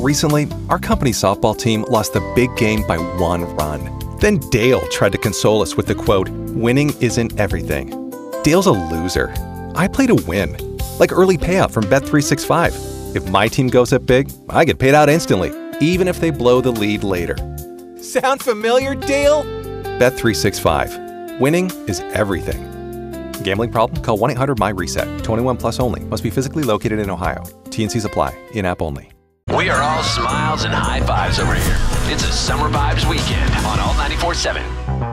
Recently, our company's softball team lost the big game by 1 run. Then Dale tried to console us with the quote, "Winning isn't everything." Dale's a loser. I play to win. Like early payout from Bet365. If my team goes up big, I get paid out instantly, even if they blow the lead later. Sound familiar, Dale? Bet365. Winning is everything. Gambling problem? Call 1-800-MY-RESET. 21 plus only. Must be physically located in Ohio. T&Cs apply. In-app only. We are all smiles and high fives over here. It's a Summer Vibes weekend on Alt 94.7.